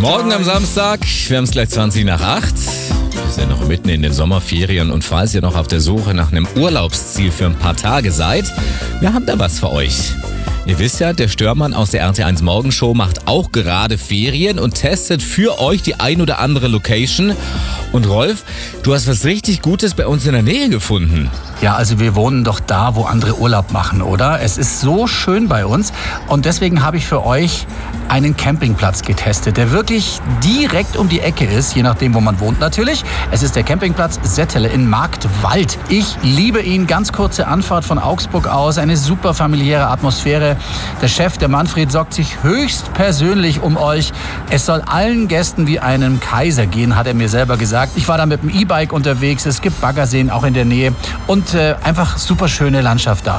Morgen am Samstag, wir haben es gleich 20 nach 8. Wir sind noch mitten in den Sommerferien und falls ihr noch auf der Suche nach einem Urlaubsziel für ein paar Tage seid, wir haben da was für euch. Ihr wisst ja, der Störmann aus der RT1 Morgenshow macht auch gerade Ferien und testet für euch die ein oder andere Location. Und Rolf, du hast was richtig Gutes bei uns in der Nähe gefunden. Ja, also wir wohnen doch da, wo andere Urlaub machen, oder? Es ist so schön bei uns und deswegen habe ich für euch einen Campingplatz getestet, der wirklich direkt um die Ecke ist, je nachdem, wo man wohnt natürlich. Es ist der Campingplatz Settele in Marktwald. Ich liebe ihn, ganz kurze Anfahrt von Augsburg aus, eine super familiäre Atmosphäre. Der Chef, der Manfred, sorgt sich höchstpersönlich um euch. Es soll allen Gästen wie einem Kaiser gehen, hat er mir selber gesagt. Ich war da mit dem E-Bike unterwegs, es gibt Baggerseen auch in der Nähe und einfach super schöne Landschaft da.